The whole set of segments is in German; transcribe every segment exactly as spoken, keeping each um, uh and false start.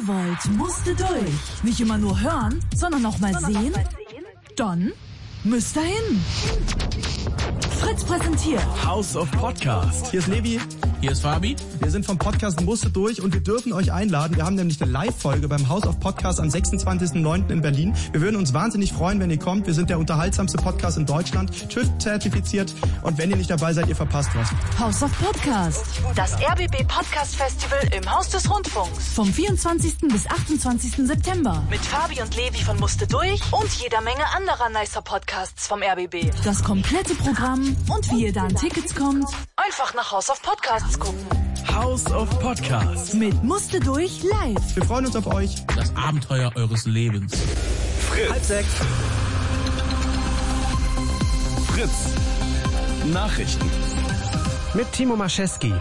wollt, musste durch. Nicht immer nur hören, sondern auch mal sehen? Dann müsst ihr hin. Fritz präsentiert House of Podcast. Hier ist Levi. Hier ist Fabi. Wir sind vom Podcast Musste durch und wir dürfen euch einladen. Wir haben nämlich eine Live-Folge beim House of Podcast am sechsundzwanzigsten neunten in Berlin. Wir würden uns wahnsinnig freuen, wenn ihr kommt. Wir sind der unterhaltsamste Podcast in Deutschland, TÜV-zertifiziert. Und wenn ihr nicht dabei seid, ihr verpasst was. House of Podcast, das R B B Podcast Festival im Haus des Rundfunks. Vom vierundzwanzigsten bis achtundzwanzigsten September. Mit Fabi und Levi von Musste durch und jeder Menge anderer nicer Podcasts vom R B B. Das komplette Programm und wie ihr da an Tickets kommt, einfach nach House of Podcasts gucken. House of Podcast. Mit Musste durch live. Wir freuen uns auf euch. Das Abenteuer eures Lebens. Fritz. Halb sechs. Fritz. Nachrichten. Mit Timo Maschewski.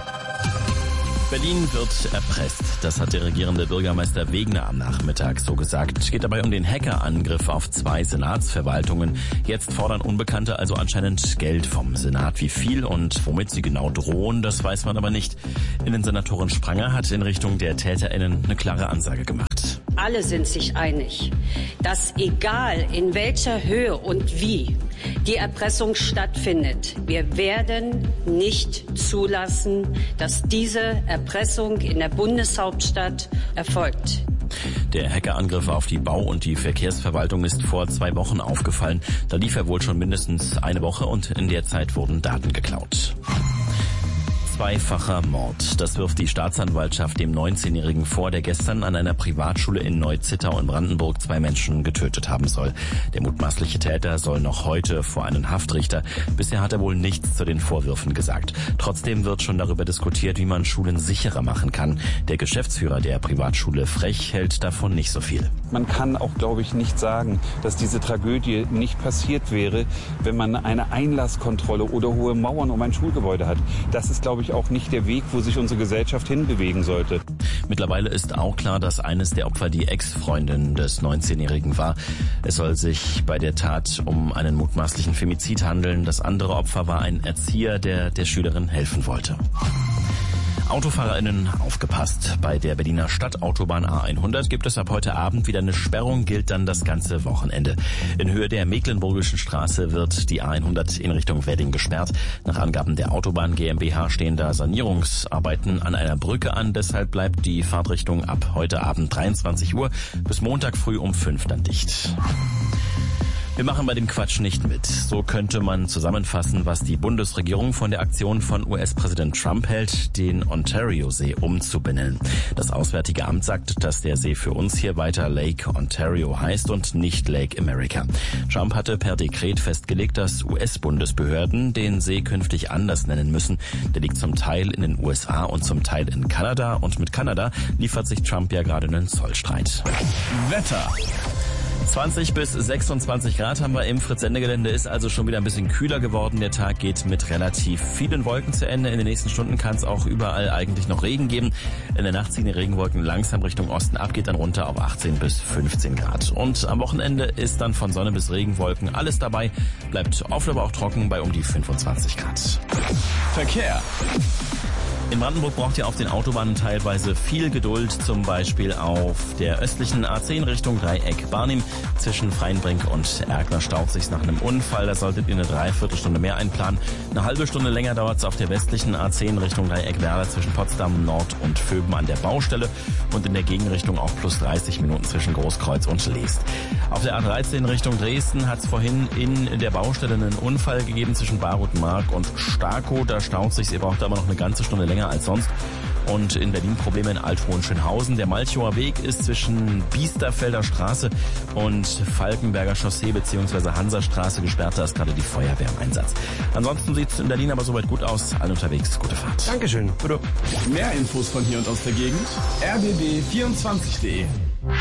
Berlin wird erpresst. Das hat der regierende Bürgermeister Wegner am Nachmittag so gesagt. Es geht dabei um den Hackerangriff auf zwei Senatsverwaltungen. Jetzt fordern Unbekannte also anscheinend Geld vom Senat. Wie viel und womit sie genau drohen, das weiß man aber nicht. Innensenatorin Spranger hat in Richtung der TäterInnen eine klare Ansage gemacht. Alle sind sich einig, dass egal in welcher Höhe und wie die Erpressung stattfindet, wir werden nicht zulassen, dass diese Erpressung in der Bundeshauptstadt erfolgt. Der Hackerangriff auf die Bau- und die Verkehrsverwaltung ist vor zwei Wochen aufgefallen. Da lief er wohl schon mindestens eine Woche und in der Zeit wurden Daten geklaut. Zweifacher Mord. Das wirft die Staatsanwaltschaft dem neunzehnjährigen vor, der gestern an einer Privatschule in Neu-Zittau in Brandenburg zwei Menschen getötet haben soll. Der mutmaßliche Täter soll noch heute vor einen Haftrichter. Bisher hat er wohl nichts zu den Vorwürfen gesagt. Trotzdem wird schon darüber diskutiert, wie man Schulen sicherer machen kann. Der Geschäftsführer der Privatschule Frech hält davon nicht so viel. Man kann auch, glaube ich, nicht sagen, dass diese Tragödie nicht passiert wäre, wenn man eine Einlasskontrolle oder hohe Mauern um ein Schulgebäude hat. Das ist, glaube ich, auch nicht der Weg, wo sich unsere Gesellschaft hinbewegen sollte. Mittlerweile ist auch klar, dass eines der Opfer die Ex-Freundin des neunzehnjährigen war. Es soll sich bei der Tat um einen mutmaßlichen Femizid handeln. Das andere Opfer war ein Erzieher, der der Schülerin helfen wollte. AutofahrerInnen, aufgepasst. Bei der Berliner Stadtautobahn A hundert gibt es ab heute Abend wieder eine Sperrung, gilt dann das ganze Wochenende. In Höhe der Mecklenburgischen Straße wird die A hundert in Richtung Wedding gesperrt. Nach Angaben der Autobahn GmbH stehen da Sanierungsarbeiten an einer Brücke an. Deshalb bleibt die Fahrtrichtung ab heute Abend dreiundzwanzig Uhr bis Montag früh um fünf dann dicht. Wir machen bei dem Quatsch nicht mit. So könnte man zusammenfassen, was die Bundesregierung von der Aktion von U S-Präsident Trump hält, den Ontario-See umzubenennen. Das Auswärtige Amt sagt, dass der See für uns hier weiter Lake Ontario heißt und nicht Lake America. Trump hatte per Dekret festgelegt, dass U S-Bundesbehörden den See künftig anders nennen müssen. Der liegt zum Teil in den U S A und zum Teil in Kanada. Und mit Kanada liefert sich Trump ja gerade einen Zollstreit. Wetter. zwanzig bis sechsundzwanzig Grad haben wir im Fritz-Sende-Gelände, ist also schon wieder ein bisschen kühler geworden. Der Tag geht mit relativ vielen Wolken zu Ende. In den nächsten Stunden kann es auch überall eigentlich noch Regen geben. In der Nacht ziehen die Regenwolken langsam Richtung Osten ab, geht dann runter auf achtzehn bis fünfzehn Grad. Und am Wochenende ist dann von Sonne bis Regenwolken alles dabei. Bleibt oft aber auch trocken bei um die fünfundzwanzig Grad. Verkehr. In Brandenburg braucht ihr auf den Autobahnen teilweise viel Geduld, zum Beispiel auf der östlichen A zehn Richtung Dreieck Barnim. Zwischen Freienbrink und Erkner staut sich's nach einem Unfall. Da solltet ihr eine Dreiviertelstunde mehr einplanen. Eine halbe Stunde länger dauert's auf der westlichen A zehn Richtung Dreieck Werder zwischen Potsdam Nord und Vöben an der Baustelle. Und in der Gegenrichtung auch plus dreißig Minuten zwischen Großkreuz und Leest. Auf der A dreizehn Richtung Dresden hat's vorhin in der Baustelle einen Unfall gegeben zwischen Barutmark und Starkow. Da staut sich's, ihr braucht aber noch eine ganze Stunde länger als sonst. Und in Berlin Probleme in Alt-Hohenschönhausen. Der Malchower Weg ist zwischen Biesterfelder Straße und Falkenberger Chaussee bzw. Hansastraße gesperrt. Da ist gerade die Feuerwehr im Einsatz. Ansonsten sieht es in Berlin aber soweit gut aus. Alle unterwegs, gute Fahrt. Dankeschön. Bitte. Mehr Infos von hier und aus der Gegend. r b b vierundzwanzig punkt de.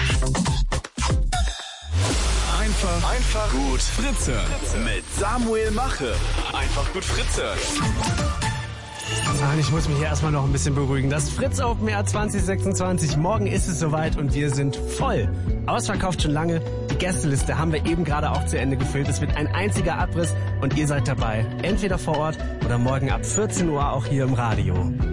Einfach, einfach gut Fritz hören. Mit Samuel Mache. Einfach gut Fritz hören. Ach, ich muss mich hier erstmal noch ein bisschen beruhigen. Das Fritz Open Air zwanzig sechsundzwanzig. Morgen ist es soweit und wir sind voll. Ausverkauft schon lange. Die Gästeliste haben wir eben gerade auch zu Ende gefüllt. Es wird ein einziger Abriss und ihr seid dabei. Entweder vor Ort oder morgen ab vierzehn Uhr auch hier im Radio.